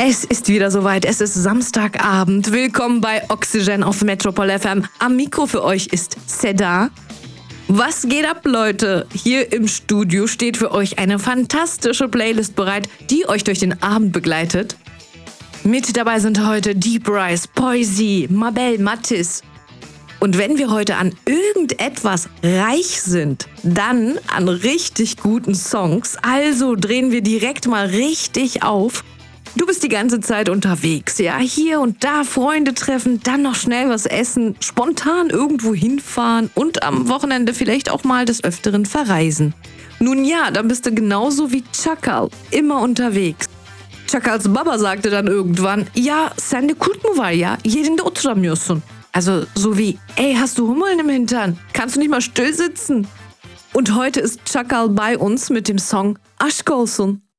Es ist wieder soweit, es ist Samstagabend. Willkommen bei Oxygen auf Metropol FM. Am Mikro für euch ist Seda. Was geht ab, Leute? Hier im Studio steht für euch eine fantastische Playlist bereit, die euch durch den Abend begleitet. Mit dabei sind heute Deep Rise, Poisey, Mabel Mattis. Und wenn wir heute an irgendetwas reich sind, dann an richtig guten Songs. Also drehen wir direkt mal richtig auf. Du bist die ganze Zeit unterwegs, ja, hier und da Freunde treffen, dann noch schnell was essen, spontan irgendwo hinfahren und am Wochenende vielleicht auch mal des Öfteren verreisen. Nun ja, dann bist du genauso wie Çakal, immer unterwegs. Çakal's Baba sagte dann irgendwann, ja, sen de kurt mu var ya, yerinde oturamıyorsun. Also so wie, ey, hast du Hummeln im Hintern? Kannst du nicht mal still sitzen? Und heute ist Çakal bei uns mit dem Song Aşk olsun.